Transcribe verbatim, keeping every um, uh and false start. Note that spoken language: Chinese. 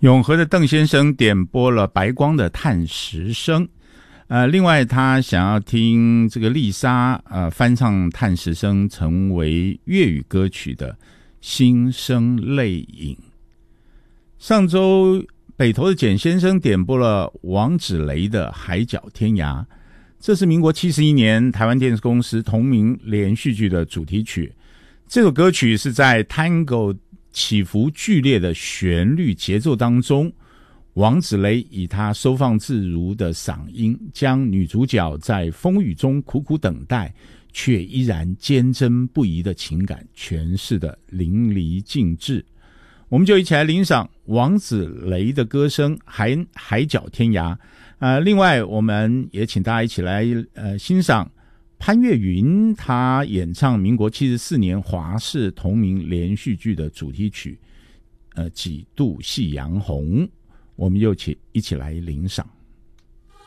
永和的邓先生点播了白光的叹息声，呃，另外他想要听这个丽莎呃翻唱叹息声成为粤语歌曲的心生泪影。上周北投的简先生点播了王芷蕾的海角天涯，这是民国七十一年台湾电视公司同名连续剧的主题曲。这首歌曲是在 Tango 起伏剧烈的旋律节奏当中，王芷蕾以她收放自如的嗓音，将女主角在风雨中苦苦等待却依然坚贞不移的情感诠释的淋漓尽致。我们就一起来欣赏王芷蕾的歌声海海角天涯。呃，另外我们也请大家一起来呃欣赏潘越云他演唱民国七十四年华视同名连续剧的主题曲呃几度夕阳红，我们又一起一起来欣赏。